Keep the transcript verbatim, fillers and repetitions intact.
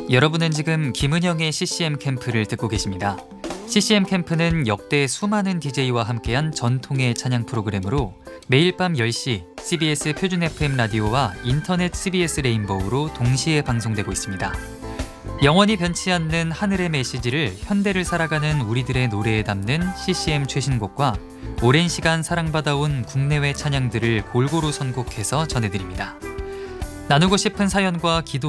여러분은 지금 김은영의 씨씨엠 캠프를 듣고 계십니다. 씨씨엠 캠프는 역대 수많은 디제이와 함께한 전통의 찬양 프로그램으로 매일 밤 열 시 씨비에스 표준 에프엠 라디오와 인터넷 씨비에스 레인보우로 동시에 방송되고 있습니다. 영원히 변치 않는 하늘의 메시지를 현대를 살아가는 우리들의 노래에 담는 씨씨엠 최신곡과 오랜 시간 사랑받아온 국내외 찬양들을 골고루 선곡해서 전해드립니다. 나누고 싶은 사연과 기도